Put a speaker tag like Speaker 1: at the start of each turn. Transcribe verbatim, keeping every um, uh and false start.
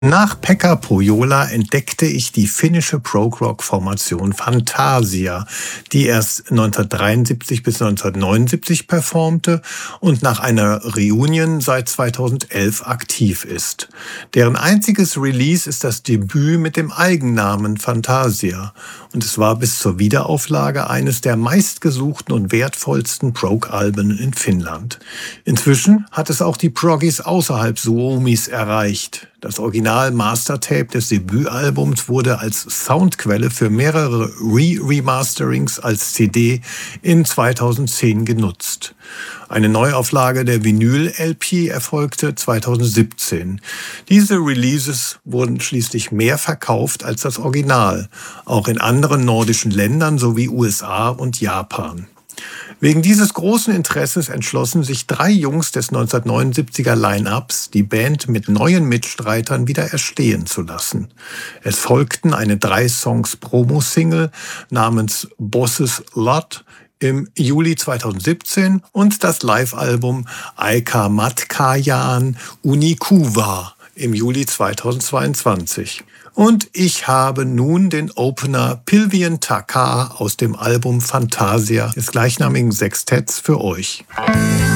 Speaker 1: Nach Pekka Pohjola entdeckte ich die finnische Prog-Rock-Formation Fantasia, die erst neunzehnhundertdreiundsiebzig bis neunzehnhundertneunundsiebzig performte und nach einer Reunion seit zweitausendelf aktiv ist. Deren einziges Release ist das Debüt mit dem Eigennamen Fantasia und es war bis zur Wiederauflage eines der meistgesuchten und wertvollsten Prog-Alben in Finnland. Inzwischen hat es auch die Proggies außerhalb Suomis erreicht. Das Original-Mastertape des Debütalbums wurde als Soundquelle für mehrere Re-Remasterings als C D in zweitausendzehn genutzt. Eine Neuauflage der Vinyl-L P erfolgte zweitausendsiebzehn. Diese Releases wurden schließlich mehr verkauft als das Original, auch in anderen nordischen Ländern sowie U S A und Japan. Wegen dieses großen Interesses entschlossen sich drei Jungs des neunzehnhundertneunundsiebziger Line-Ups, die Band mit neuen Mitstreitern wieder erstehen zu lassen. Es folgten eine drei Songs Promo-Single namens Bosses Lot im Juli zweitausendsiebzehn und das Live-Album Aika Matkajan Unikuva im Juli zweitausendzweiundzwanzig. Und ich habe nun den Opener Pilvien Takaa aus dem Album Fantasia des gleichnamigen Sextetts für euch.